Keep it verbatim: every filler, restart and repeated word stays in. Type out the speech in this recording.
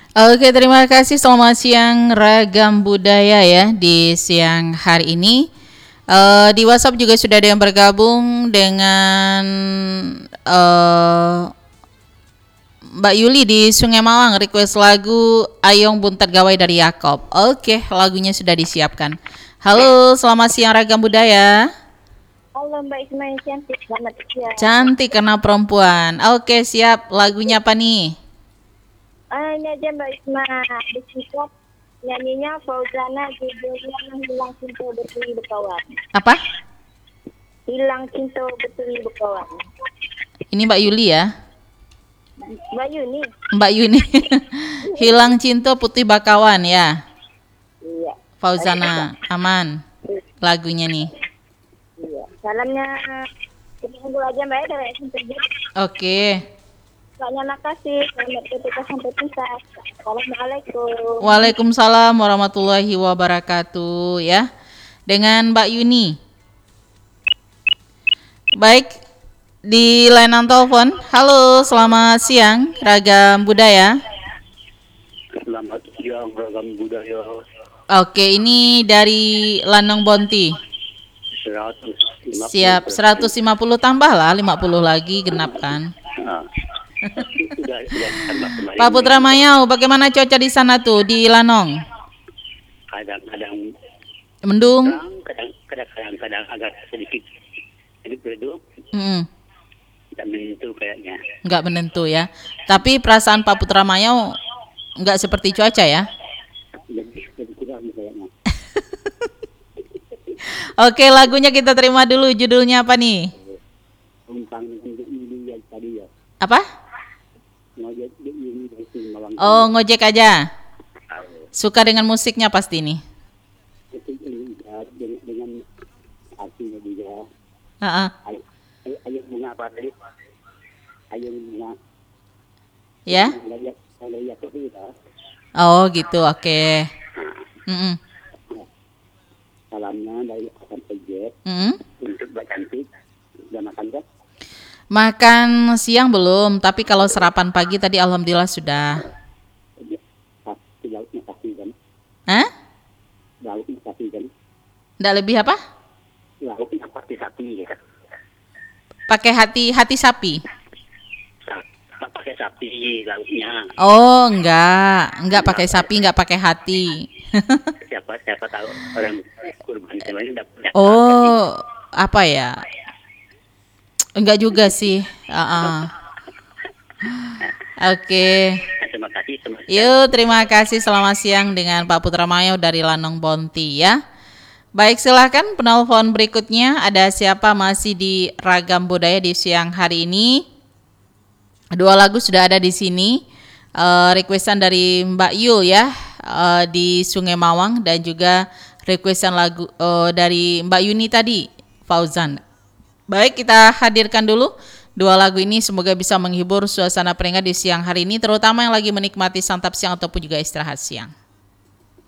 Oke, terima kasih. Selamat siang Ragam Budaya ya di siang hari ini. Eh, di WhatsApp juga sudah ada yang bergabung dengan eh, Mbak Yuli di Sungai Mawang, request lagu Ayong Buntat Gawai dari Yakob. Oke, lagunya sudah disiapkan. Halo, selamat siang Ragam Budaya. Halo Mbak Ismail cantik, selamat siang. Cantik karena perempuan. Oke, siap. Lagunya apa nih? Ah, ini aja Mbak Ismail, disikat nyanyinya Fauzana, judulnya Hilang Cinta Betuli Bekawan. Apa? Hilang Cinta Betuli Bekawan. Ini Mbak Yuli ya? Mbak Yuni. Mbak Yuni. Hilang Cinta Putih Bakawan ya? Iya. Fauzana, aman lagunya nih. Iya. Salamnya kita tunggu aja Mbak ya dari S M P J. Oke. Banyak makasih. Selamat ketika sampai pisah. Assalamualaikum. Waalaikumsalam warahmatullahi wabarakatuh ya. Dengan Mbak Yuni. Baik, di layanan telepon. Halo, selamat siang Ragam Budaya. Selamat siang Ragam Budaya. Oke, ini dari Lanong Bonti. seratus lima puluh Siap, seratus lima puluh tambah lah, lima puluh lagi genap kan. Nah, sudah, sudah tambah kemarin. Pak Putra Mayau, bagaimana cuaca di sana tuh di Lanong? Kadang-kadang Mendung? terang, kadang-kadang kadang agak sedikit sedikit redup Hmm, dan menentu kayaknya. nggak menentu ya. Tapi perasaan Pak Putra Mayau nggak seperti cuaca ya? Lebih lebih kurang kayaknya. Oke, lagunya kita terima dulu. Judulnya apa nih? Tumpang untuk ini yang tadi ya. Apa? Ngojek di ini dari Mawang. Oh, ngojek aja. Tahu. Suka dengan musiknya pasti nih. Itu ini ya, dengan dengan artinya juga. Heeh. Ayo, ayo, ayo bunga apa tadi? Ayo bunga. Ya? Layak, layak itu ya. Oh, gitu. Oke. Mm-mm. Salamnya dari Akan Ejek Mm-mm. untuk Mbak Cantik. Sudah makan kan? Makan siang belum, tapi kalau sarapan pagi tadi alhamdulillah sudah. Pasti lauknya pasti kan? Hah? Lauknya pasti kan? Nggak lebih apa? Lauknya pasti sapi ya. Pakai hati hati sapi. Sa- Pakai sapi lauknya. Oh, enggak. Enggak pakai sapi, enggak pakai hati. Siapa siapa tahu orang kurban kemarin dapat. Oh, apa ya? Enggak juga sih. Uh-uh. Oke. Nah, terima kasih terima kasih. Yuk, terima kasih. Selamat siang dengan Pak Putra Mayo dari Lanong Bonti ya. Baik, silahkan penelpon berikutnya. Ada siapa masih di Ragam Budaya di siang hari ini? Dua lagu sudah ada di sini. Uh, requestan dari Mbak Yul ya uh, di Sungai Mawang dan juga requestan lagu uh, dari Mbak Yuni tadi, Fauzan. Baik, kita hadirkan dulu dua lagu ini, semoga bisa menghibur suasana peringat di siang hari ini, terutama yang lagi menikmati santap siang ataupun juga istirahat siang.